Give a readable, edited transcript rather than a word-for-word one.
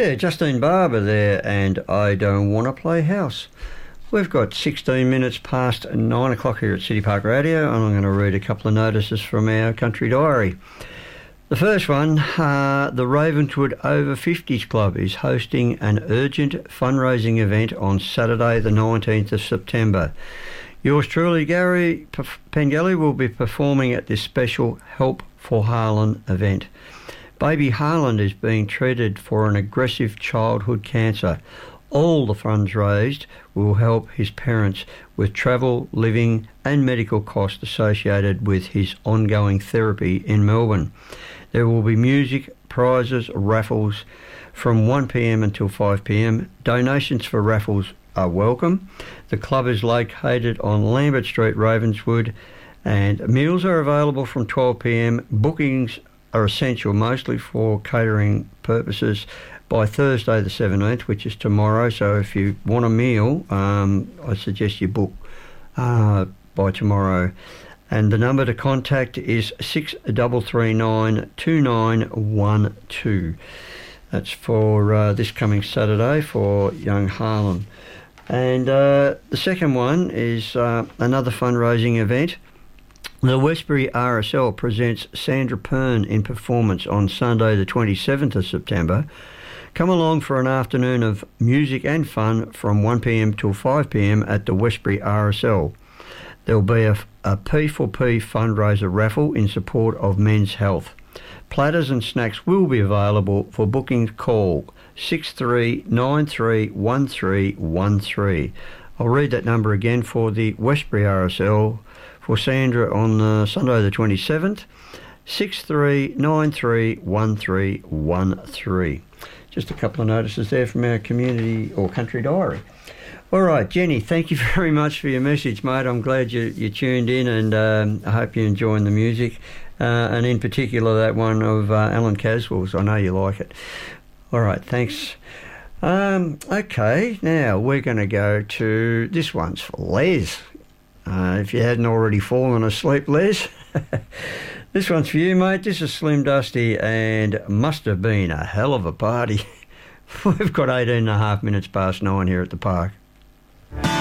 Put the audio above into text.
Yeah, Justine Barber there, and I Don't Want to Play House. We've got 16 minutes past 9 o'clock here at City Park Radio, and I'm going to read a couple of notices from our Country Diary. The first one, the Ravenswood Over 50s Club is hosting an urgent fundraising event on Saturday the 19th of September. Yours truly, Gary Pengelly, will be performing at this special Help for Harlan event. Baby Harlan is being treated for an aggressive childhood cancer. All the funds raised will help his parents with travel, living and medical costs associated with his ongoing therapy in Melbourne. There will be music, prizes, raffles from 1 p.m. until 5 p.m. Donations for raffles are welcome. The club is located on Lambert Street, Ravenswood, and meals are available from 12 p.m. Bookings are essential mostly for catering purposes by Thursday the 17th, which is tomorrow. So if you want a meal, I suggest you book by tomorrow. And the number to contact is 6339 2912. That's for this coming Saturday for young Harlan. And the second one is another fundraising event. The Westbury RSL presents Sandra Pern in performance on Sunday the 27th of September. Come along for an afternoon of music and fun from 1 p.m. till 5 p.m. at the Westbury RSL. There will be a P4P fundraiser raffle in support of men's health. Platters and snacks will be available. For bookings, call 63931313. I'll read that number again for the Westbury RSL for Sandra on Sunday the 27th, 63931313. Just a couple of notices there from our community or country diary. All right, Jenny, thank you very much for your message, mate. I'm glad you tuned in, and I hope you're enjoying the music, and in particular that one of Alan Caswell's. I know you like it. All right, thanks. Okay, now we're going to go to, this one's for Les. If you hadn't already fallen asleep, Les. This one's for you, mate. This is Slim Dusty, and must have been a hell of a party. We've got 18 and a half minutes past 9 here at the park.